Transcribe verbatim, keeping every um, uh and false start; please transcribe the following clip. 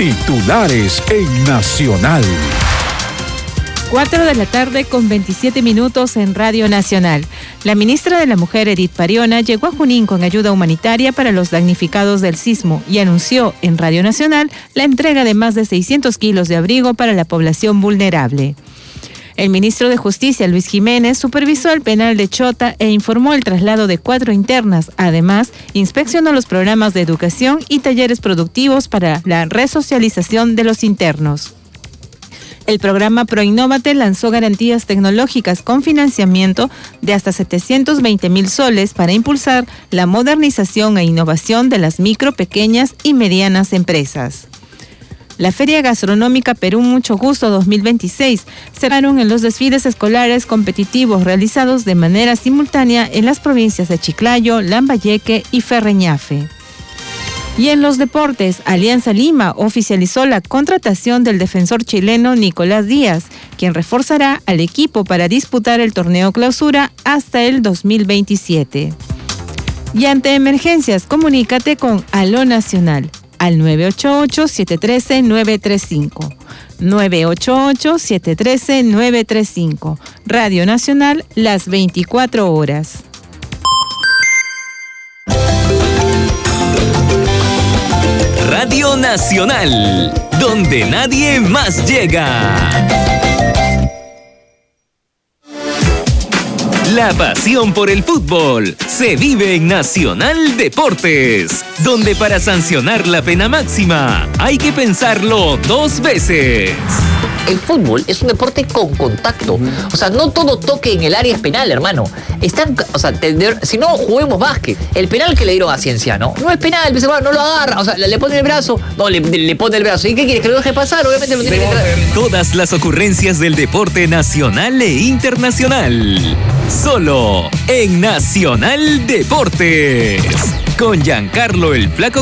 Titulares en Nacional. cuatro de la tarde con veintisiete minutos en Radio Nacional. La ministra de la Mujer, Edith Pariona, llegó a Junín con ayuda humanitaria para los damnificados del sismo y anunció en Radio Nacional la entrega de más de seiscientos kilos de abrigo para la población vulnerable. El ministro de Justicia, Luis Jiménez, supervisó el penal de Chota e informó el traslado de cuatro internas. Además, inspeccionó los programas de educación y talleres productivos para la resocialización de los internos. El programa ProInnovate lanzó garantías tecnológicas con financiamiento de hasta setecientos veinte mil soles para impulsar la modernización e innovación de las micro, pequeñas y medianas empresas. La Feria Gastronómica Perú Mucho Gusto dos mil veintiséis cerraron en los desfiles escolares competitivos realizados de manera simultánea en las provincias de Chiclayo, Lambayeque y Ferreñafe. Y en los deportes, Alianza Lima oficializó la contratación del defensor chileno Nicolás Díaz, quien reforzará al equipo para disputar el torneo Clausura hasta el dos mil veintisiete. Y ante emergencias, comunícate con Aló Nacional al nueve ocho ocho, siete uno tres, nueve tres cinco. nueve ocho ocho, siete uno tres, nueve tres cinco. Radio Nacional, las veinticuatro horas. Radio Nacional, donde nadie más llega. La pasión por el fútbol se vive en Nacional Deportes, donde para sancionar la pena máxima hay que pensarlo dos veces. El fútbol es un deporte con contacto. O sea, no todo toque en el área es penal, hermano. Están, o sea, te, de, si no, juguemos básquet. El penal que le dieron a Cienciano no es penal, no lo agarra. O sea, le pone el brazo, no, le, le pone el brazo. ¿Y qué quieres? ¿Que lo deje pasar? Obviamente lo tiene que entrar. Todas las ocurrencias del deporte nacional e internacional. Solo en Nacional Deportes. Con Giancarlo el Flaco